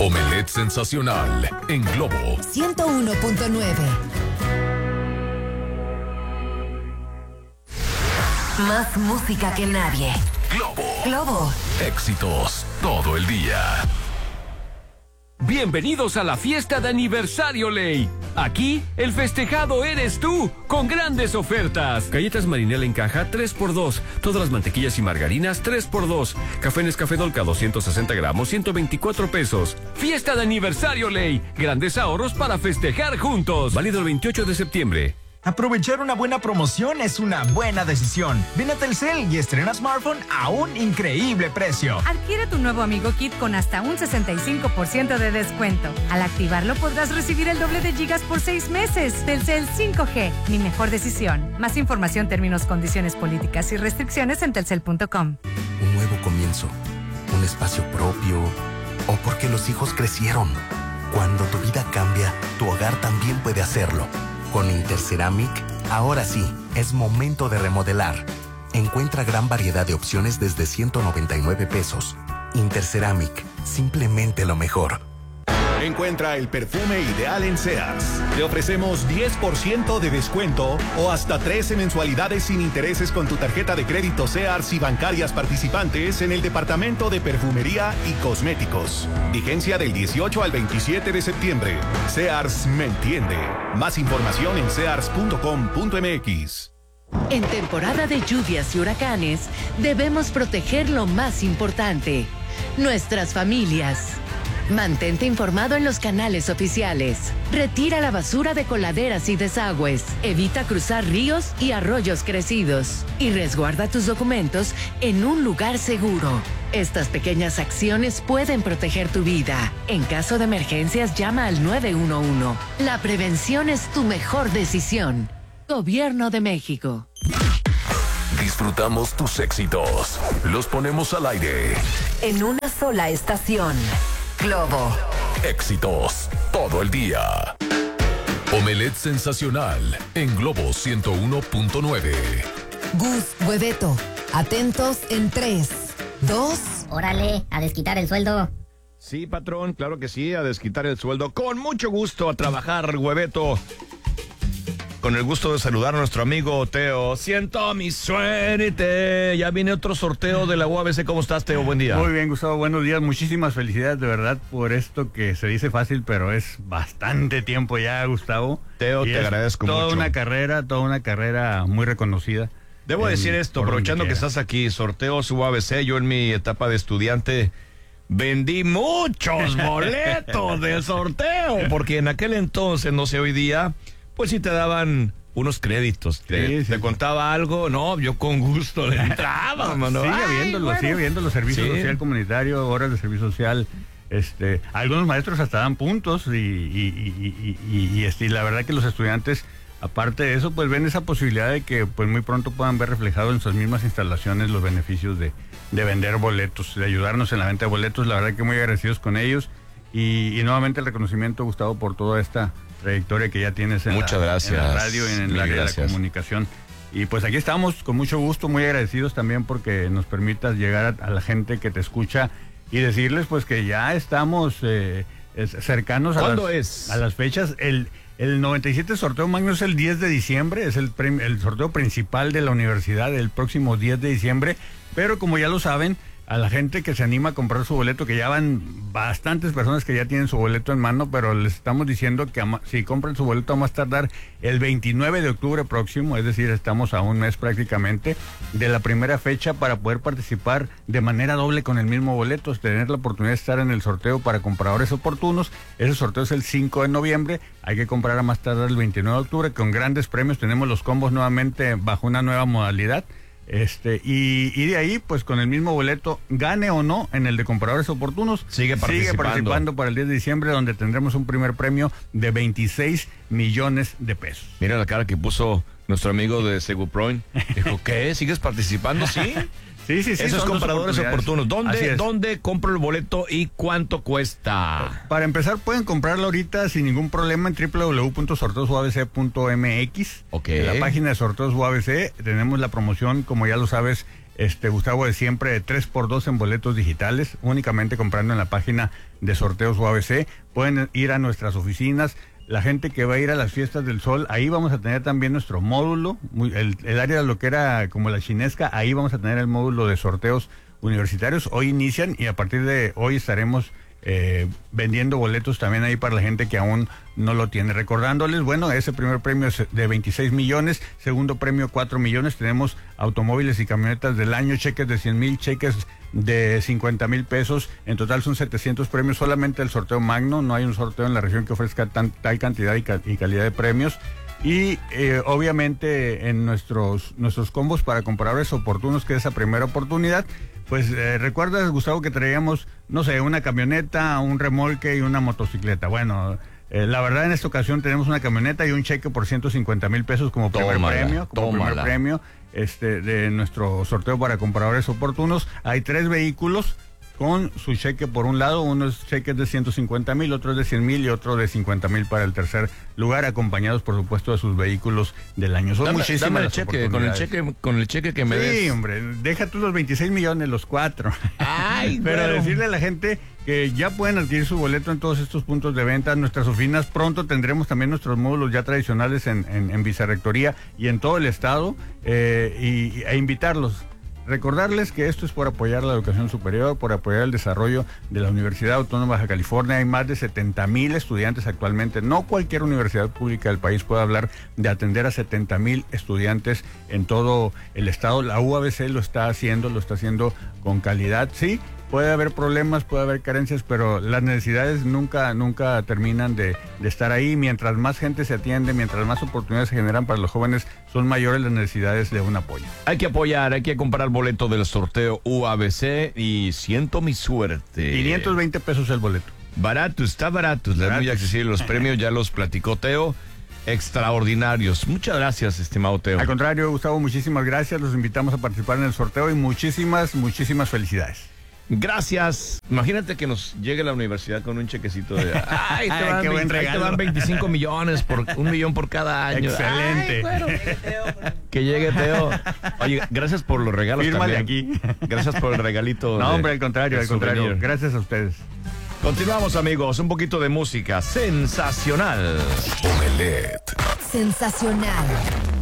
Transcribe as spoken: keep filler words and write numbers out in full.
Omelette sensacional en Globo ciento uno punto nueve. Más música que nadie. Globo. Globo. Éxitos todo el día. Bienvenidos a la fiesta de aniversario Ley. Aquí, el festejado eres tú, con grandes ofertas. Galletas Marinela en caja, tres por dos. Todas las mantequillas y margarinas, tres por dos. Café Nescafé Dolca, doscientos sesenta gramos, ciento veinticuatro pesos. Fiesta de aniversario Ley. Grandes ahorros para festejar juntos. Válido el veintiocho de septiembre. Aprovechar una buena promoción es una buena decisión. Ven a Telcel y estrena smartphone a un increíble precio. Adquiere tu nuevo Amigo Kit con hasta un sesenta y cinco por ciento de descuento. Al activarlo podrás recibir el doble de gigas por seis meses. Telcel cinco G, mi mejor decisión. Más información, términos, condiciones, políticas y restricciones en telcel punto com. Un nuevo comienzo, un espacio propio, o porque los hijos crecieron. Cuando tu vida cambia, tu hogar también puede hacerlo. Con Interceramic, ahora sí, es momento de remodelar. Encuentra gran variedad de opciones desde ciento noventa y nueve pesos. Interceramic, simplemente lo mejor. Encuentra el perfume ideal en Sears. Te ofrecemos diez por ciento de descuento o hasta trece mensualidades sin intereses con tu tarjeta de crédito Sears y bancarias participantes en el departamento de perfumería y cosméticos. Vigencia del dieciocho al veintisiete de septiembre. Sears me entiende. Más información en sears punto com punto m x. En temporada de lluvias y huracanes, debemos proteger lo más importante: nuestras familias. Mantente informado en los canales oficiales. Retira la basura de coladeras y desagües. Evita cruzar ríos y arroyos crecidos. Y resguarda tus documentos en un lugar seguro. Estas pequeñas acciones pueden proteger tu vida. En caso de emergencias, llama al nueve uno uno. La prevención es tu mejor decisión. Gobierno de México. Disfrutamos tus éxitos. Los ponemos al aire. En una sola estación. Globo. Éxitos todo el día. Omelette sensacional en Globo ciento uno punto nueve. Gus, Hueveto, atentos en tres, dos. Órale, a desquitar el sueldo. Sí, patrón, claro que sí, a desquitar el sueldo. Con mucho gusto a trabajar, Hueveto. Con el gusto de saludar a nuestro amigo Teo. Siento mi suerte. Ya viene otro sorteo de la U A B C. ¿Cómo estás, Teo? Buen día. Muy bien, Gustavo. Buenos días. Muchísimas felicidades, de verdad, por esto que se dice fácil, pero es bastante tiempo ya, Gustavo. Teo, y te agradezco toda mucho. Toda una carrera, toda una carrera muy reconocida. Debo en, decir esto, aprovechando que estás aquí, sorteos U A B C. Yo en mi etapa de estudiante vendí muchos boletos del sorteo, porque en aquel entonces, no sé, hoy día, pues sí te daban unos créditos. Te, sí, sí, te sí. contaba algo, no, yo con gusto le entraba, mano. Sigue Ay, viéndolo, bueno. sigue viendo los servicios Sí. social comunitario, horas de servicio social. Este, algunos maestros hasta dan puntos y, y, y, y, y, y, este, y la verdad que los estudiantes, aparte de eso, pues ven esa posibilidad de que pues muy pronto puedan ver reflejado en sus mismas instalaciones los beneficios de, de vender boletos, de ayudarnos en la venta de boletos. La verdad que muy agradecidos con ellos y, y nuevamente el reconocimiento, Gustavo, por toda esta trayectoria que ya tienes en, Muchas la, gracias. en la radio y en el Mil área gracias. de la comunicación. Y pues aquí estamos con mucho gusto, muy agradecidos también porque nos permitas llegar a, a la gente que te escucha y decirles pues que ya estamos eh, es, cercanos a ¿Cuándo las, es? a las fechas. El, el noventa y siete sorteo magno es el diez de diciembre, es el, prem, el sorteo principal de la universidad el próximo diez de diciembre, pero como ya lo saben, a la gente que se anima a comprar su boleto, que ya van bastantes personas que ya tienen su boleto en mano, pero les estamos diciendo que a, si compran su boleto vamos a tardar el veintinueve de octubre próximo, es decir, estamos a un mes prácticamente de la primera fecha para poder participar de manera doble con el mismo boleto, tener la oportunidad de estar en el sorteo para compradores oportunos. Ese sorteo es el cinco de noviembre, hay que comprar a más tardar el veintinueve de octubre con grandes premios, tenemos los combos nuevamente bajo una nueva modalidad. Este, y, y de ahí, pues con el mismo boleto, gane o no en el de compradores oportunos, sigue participando. sigue participando para el diez de diciembre, donde tendremos un primer premio de veintiséis millones de pesos. Mira la cara que puso nuestro amigo de Seguproin. Dijo, ¿qué? ¿Sigues participando? Sí. Sí, sí, sí. Esos compradores oportunos. ¿Dónde, ¿Dónde compro el boleto y cuánto cuesta? Para empezar, pueden comprarlo ahorita sin ningún problema en doble u doble u doble u punto sorteos u a b c punto m x. Ok. En la página de Sorteos U A B C tenemos la promoción, como ya lo sabes, este Gustavo, de siempre, tres por dos en boletos digitales, únicamente comprando en la página de Sorteos U A B C. Pueden ir a nuestras oficinas. La gente que va a ir a las Fiestas del Sol, ahí vamos a tener también nuestro módulo, muy, el, el área de lo que era como la chinesca, ahí vamos a tener el módulo de sorteos universitarios. Hoy inician y a partir de hoy estaremos eh, vendiendo boletos también ahí para la gente que aún no lo tiene. Recordándoles, bueno, ese primer premio es de veintiséis millones, segundo premio cuatro millones, tenemos automóviles y camionetas del año, cheques de cien mil, cheques de cincuenta mil pesos, en total son setecientos premios, solamente el sorteo magno, no hay un sorteo en la región que ofrezca tan, tal cantidad y, ca y calidad de premios. Y eh, obviamente en nuestros, nuestros combos para compradores oportunos, que es esa primera oportunidad, pues eh, recuerdas, Gustavo, que traíamos, no sé, una camioneta, un remolque y una motocicleta. Bueno, eh, la verdad en esta ocasión tenemos una camioneta y un cheque por ciento cincuenta mil pesos como primer Tómala, premio, como tómala. primer premio este, de nuestro sorteo para compradores oportunos. Hay tres vehículos con su cheque por un lado, uno es cheques de ciento cincuenta mil, otro es de cien mil y otro de cincuenta mil para el tercer lugar, acompañados por supuesto de sus vehículos del año. Son Dame, muchísimas dame el las cheque, con el cheque, con el cheque que me sí, des. Sí, hombre, deja tú los veintiséis millones, los cuatro. Ay, pero bueno. decirle a la gente que ya pueden adquirir su boleto en todos estos puntos de venta, en nuestras oficinas. Pronto tendremos también nuestros módulos ya tradicionales en, en, en Vicerrectoría y en todo el estado, eh, y, e invitarlos. Recordarles que esto es por apoyar la educación superior, por apoyar el desarrollo de la Universidad Autónoma de Baja California. Hay más de setenta mil estudiantes actualmente. No cualquier universidad pública del país puede hablar de atender a setenta mil estudiantes en todo el estado. La U A B C lo está haciendo, lo está haciendo con calidad. Sí, puede haber problemas, puede haber carencias, pero las necesidades nunca, nunca terminan de, de estar ahí. Mientras más gente se atiende, mientras más oportunidades se generan para los jóvenes, son mayores las necesidades de un apoyo. Hay que apoyar, hay que comprar boleto del sorteo U A B C y siento mi suerte. quinientos veinte pesos el boleto. Barato, está barato, es muy accesible. Los premios ya los platicó Teo. Extraordinarios. Muchas gracias, estimado Teo. Al contrario, Gustavo, muchísimas gracias. Los invitamos a participar en el sorteo y muchísimas, muchísimas felicidades. Gracias. Imagínate que nos llegue a la universidad con un chequecito de... Ay, te van, qué buen veinte, ahí te regalo. van veinticinco millones, por un millón por cada año. Excelente. Ay, bueno. Que llegue Teo. Oye, gracias por los regalos. Fírmale también. aquí. Gracias por el regalito. No, de, hombre, al contrario, al souvenir. contrario. Gracias a ustedes. Continuamos, amigos. Un poquito de música sensacional. Omelette. Sensacional.